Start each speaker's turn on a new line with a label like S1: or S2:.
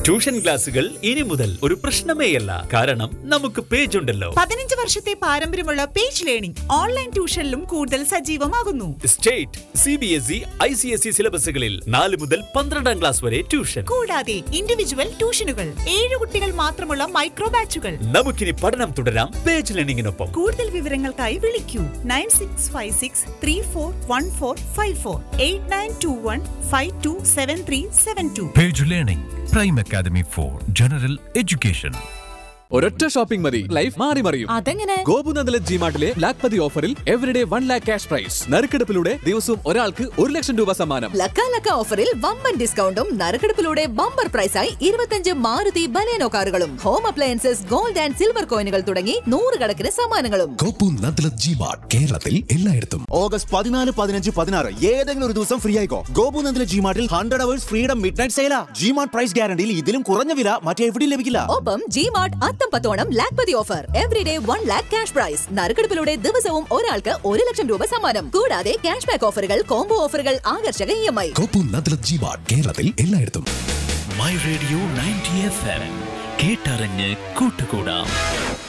S1: Tuition ക്ലാസുകൾ ഇനി മുതൽ ഒരു പ്രശ്നമേയല്ല. കാരണം നമുക്ക് പേജ് ഉണ്ടല്ലോ.
S2: 15 വർഷത്തെ പാരമ്പര്യമുള്ള പേജ് ലേണിംഗ് ഓൺലൈൻ ട്യൂഷനിലും കൂടുതൽ സജീവമാകുന്നു.
S1: സ്റ്റേറ്റ്, CBSE, ICSE സിലബസുകളിൽ 4 മുതൽ 12ാം ക്ലാസ് വരെ ട്യൂഷൻ.
S2: കൂടാതെ ഇൻഡിവിജ്വൽ ട്യൂഷനുകൾ, 7 കുട്ടികൾ മാത്രമുള്ള മൈക്രോ ബാച്ചുകൾ.
S1: നമുക്കിനി പഠനം തുടരാം പേജ് ലേണിംഗിനൊപ്പം.
S2: കൂടുതൽ വിവരങ്ങൾക്കായി വിളിക്കൂ 9656341454 8921527372.
S3: Page Learning, Prime Academy for General Education.
S4: ഒരൊറ്റ ഷോപ്പിംഗ് മതി, ലൈഫ് മാറി മറിയും.
S5: അതെങ്ങനെ?
S4: ഗോപുനന്ദല ജിമാർട്ടിലെ ലാഖ്പതി ഓഫറിൽ എവരിഡേ 1 lakh ക്യാഷ് പ്രൈസ്. നറുക്കെടുപ്പിലൂടെ ദിവസവും ഒരാൾക്ക് 1 ലക്ഷം രൂപ സമ്മാനം.
S5: ലക്ക ഓഫറിൽ വമ്പൻ ഡിസ്കൗണ്ടും നറുക്കെടുപ്പിലൂടെ ബമ്പർ പ്രൈസായി 25 മാരുതി ബലേനോ കാറുകളും home appliances, gold and silver കോയിനുകൾ തുടങ്ങി 100 കണക്കിന് സമ്മാനങ്ങളും.
S6: ഗോപുനന്ദല ജിമാർട്ട്, കേരളത്തിൽ എല്ലായിടത്തും.
S7: ഓഗസ്റ്റ് 14, 15, 16 ഏതെങ്കിലും ഒരു ദിവസം ഫ്രീ ആയിക്കോ. ഗോപുനന്ദല ജിമാർട്ടിൽ 100 hours freedom midnight സെയിലാ. G-Mart price ഗ്യാരണ്ടിയിൽ ഇതിലും കുറഞ്ഞ വില മറ്റെവിടെയും ലഭിക്കില്ല.
S5: ഒപ്പം G-Mart പത്തോണം Lakhpati offer. Everyday 1 lakh cash prize. നറുക്കെടുപ്പിലൂടെ ദിവസവും ഒരാൾക്ക് 1 ലക്ഷം രൂപ സമ്മാനം. കൂടാതെ ക്യാഷ് ബാക്ക് ഓഫറുകൾ, കോംബോ ഓഫറുകൾ, ആകർഷക EMI.
S6: ഗോപുനന്ദല ജിമാർട്ട്, കേരളത്തിൽ എല്ലായിടത്തും.
S3: My Radio 90 FM കേട്ടറിഞ്ഞ് കൂട്ടുകൂടാം.